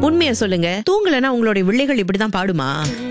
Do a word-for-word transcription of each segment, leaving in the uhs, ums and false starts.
உண்மையை சொல்லுங்க, தூங்கலன்னா உங்களுடைய வில்லைகள் இப்படிதான் பாடுமா?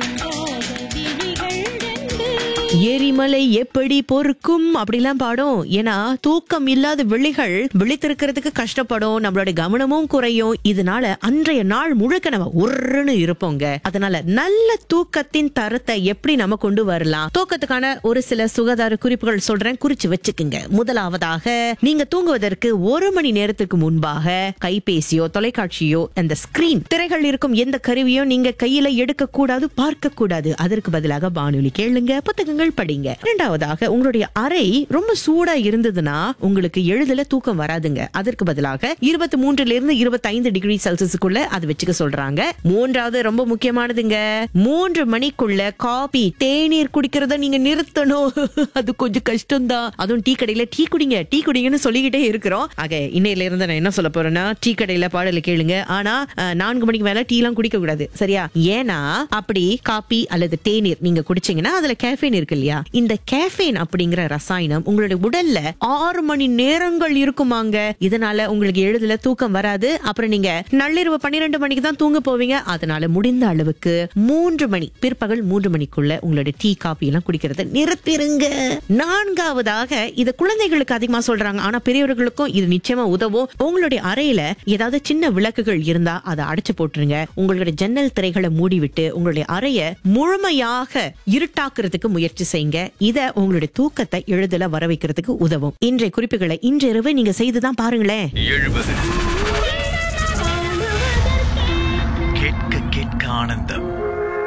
எரிமலை எப்படி பொறுக்கும் அப்படிலாம் பாடும். ஏன்னா தூக்கம் இல்லாத விழிகள் விழித்திருக்கிறதுக்கு கஷ்டப்படும், நம்மளோட கவனமும் குறையும். இதனால அன்றைய நாள் முழுக்க நம்ம உருன்னு இருப்போங்க. அதனால நல்ல தூக்கத்தின் தரத்தை எப்படி நம்ம கொண்டு வரலாம், தூக்கத்துக்கான ஒரு சில சுகாதார குறிப்புகள் சொல்றேன், குறிச்சு வச்சுக்குங்க. முதலாவதாக, நீங்க தூங்குவதற்கு ஒரு மணி நேரத்துக்கு முன்பாக கைபேசியோ தொலைக்காட்சியோ அந்த ஸ்கிரீன் திரைகள் இருக்கும் எந்த கருவியோ நீங்க கையில எடுக்க கூடாது, பார்க்க கூடாது. அதற்கு பதிலாக வானொலி கேளுங்க, புத்தகங்கள் படிங்க. இரண்டாவதாக, உங்களுடைய அறை ரொம்ப சூடா இருந்ததுன்னா உங்களுக்கு எளிதில தூக்கம் வராதுங்க. அதற்கு பதிலாக இருபத்தி மூன்றுல இருந்து இருபத்தி ஐந்து டிகிரி செல்சியஸுக்குள்ள அது வச்சுக்க சொல்றாங்க. மூன்றாவது ரொம்ப முக்கியமானதுங்க, மூன்று மணிக்குள்ள காபி தேநீர் குடிக்கிறத நீங்க நிறுத்தணும். அது கொஞ்சம் கஷ்டம் தான். அதுவும் டீ கடையில டீ குடிங்க டீ குடிங்கன்னு சொல்லிக்கிட்டே இருக்கிறோம். ஆக இன்னையில இருந்து நான் என்ன சொல்ல போறேன்னா, டீ கடையில பாடல கேளுங்க, ஆனா நான்கு மணிக்கு மேல டீ எல்லாம் குடிக்க கூடாது, சரியா? ஏன்னா அப்படி காபி அல்லது தேநீர் நீங்க குடிச்சீங்கன்னா அதுல கேஃபீன் இருக்கு இல்லையா? இந்த கேஃபீன் அப்படிங்கிற ரசாயனம் உங்களுடைய உடல்ல ஆறு மணி நேரங்கள் இருக்குமாங்க. இதனால உங்களுக்கு எளிதில தூக்கம் வராது. அப்புறம் நீங்க நள்ளிரவு பன்னிரண்டு மணிக்கு தான் தூங்க போவீங்க. அதனால முடிந்த அளவுக்கு மூன்று மணி பிற்பகல் மூன்று மணிக்குள்ள உங்களுடைய டீ காபி எல்லாம் குடிக்கிறத நிறுத்திருங்க. நான்காவதாக, இது குழந்தைகளுக்கு அதிகமா சொல்றாங்க, ஆனா பெரியவர்களுக்கும் இது நிச்சயமா உதவும். உங்களுடைய அறையில ஏதாவது சின்ன விளக்குகள் இருந்தா அதை அடைச்சு போட்டுருங்க. உங்களுடைய ஜன்னல் திரைகளை மூடிவிட்டு உங்களுடைய அறைய முழுமையாக இருட்டாக்குறதுக்கு முயற்சி செய்யுங்க. இத உங்களுடைய தூக்கத்தை எளிதில வர வைக்கிறதுக்கு உதவும். இன்றைய குறிப்புகளை இன்றிரவு நீங்க செய்துதான் பாருங்களேன். எழுபது கேட்க கேட்க ஆனந்தம்.